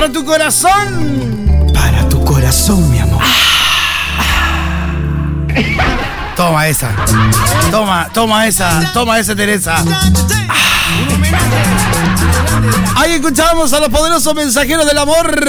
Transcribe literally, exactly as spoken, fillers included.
Para tu corazón. Para tu corazón, mi amor. Toma esa. Toma, toma esa. Toma esa, Teresa. Ahí escuchamos a los poderosos mensajeros del amor.